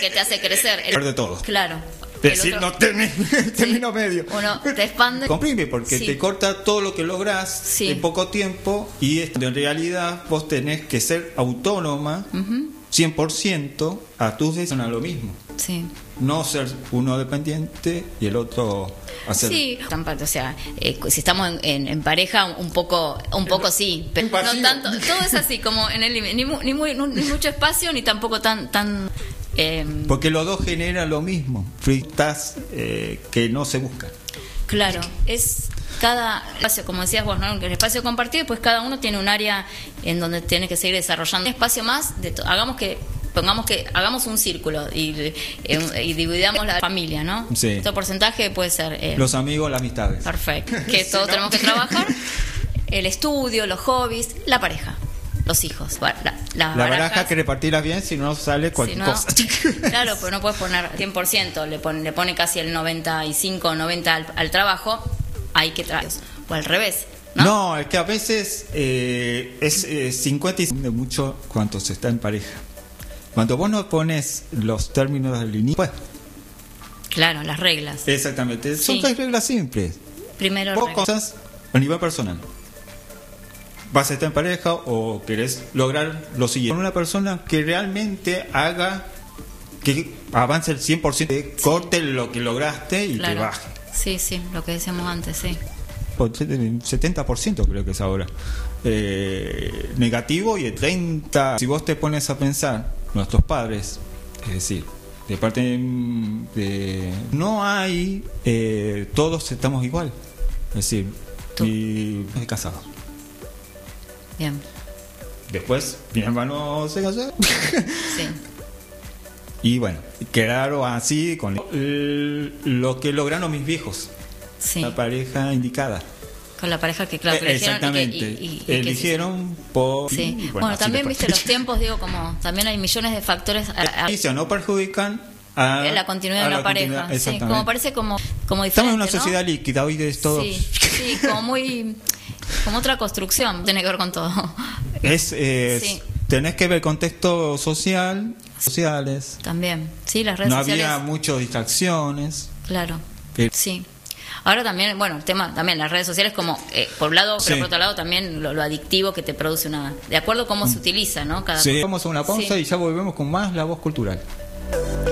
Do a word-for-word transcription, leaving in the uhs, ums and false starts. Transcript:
que te hace crecer. El, de todo. Claro. Es decir, otro, no tenés término sí, medio. Uno te expande. Comprime, porque sí. te corta todo lo que lográs sí. en poco tiempo, y en realidad vos tenés que ser autónoma uh-huh. cien por ciento a tus decisiones, a lo mismo. Sí. No ser uno dependiente y el otro hacer. Sí, o sea, eh, si estamos en, en, en pareja, un poco, un poco sí, pero no tanto. Todo es así, como en el ni, ni, muy, ni mucho espacio ni tampoco tan tan. Eh, Porque los dos generan lo mismo, fritas eh, que no se buscan. Claro, es cada espacio, como decías vos, ¿no? El espacio compartido, pues cada uno tiene un área en donde tiene que seguir desarrollando. Un espacio más, de to- hagamos que pongamos que hagamos un círculo y, eh, y dividamos la familia, ¿no? Sí. Este porcentaje puede ser eh, los amigos, las amistades. Perfecto. Que todos sí, tenemos ¿no? que trabajar. El estudio, los hobbies, la pareja. Los hijos. La, la, la baraja que repartirla bien, si no sale cualquier si no, cosa. Claro, pero no puedes poner cien por ciento, le pone, le pone casi el noventa y cinco o noventa al, al trabajo, hay que traer. O al revés. No, no es que a veces eh, es eh, cincuenta y cinco de mucho cuando se está en pareja. Cuando vos no pones los términos del inicio, pues. Claro, las reglas. Exactamente. Son sí. tres reglas simples. Primero, vos cosas a nivel personal. Vas a estar en pareja o querés lograr lo siguiente con una persona que realmente haga que avance el cien por ciento, sí. corte lo que lograste y claro. te baje. Sí, sí, lo que decíamos antes, sí. setenta por ciento creo que es ahora eh, negativo, y el treinta por ciento si vos te pones a pensar, nuestros padres, es decir, de parte de, de no hay eh, todos estamos igual, es decir, y de casados. Bien. Después mi hermano se casó. Sí. Y bueno, quedaron así con el, lo que lograron mis viejos. Sí. La pareja indicada. Con la pareja que claro que eh, exactamente eligieron y que, y, y, y eligieron que por sí. Y, bueno, bueno también viste los tiempos, digo, como también hay millones de factores a, a, no perjudican a la continuidad de la, la pareja. Sí, como parece como como diferente, estamos en una sociedad ¿no? líquida hoy de todo. Sí, sí, como muy como otra construcción, tiene que ver con todo. Es, es sí. tenés que ver contexto social, sociales. También, sí, las redes no sociales. No había muchas distracciones. Claro. Eh. Sí. Ahora también, bueno, el tema también las redes sociales como eh, por un lado, sí. pero por otro lado también lo, lo adictivo que te produce una, de acuerdo a cómo mm. se utiliza, ¿no? Cada sí, vamos a una pausa sí. y ya volvemos con más La Voz Cultural.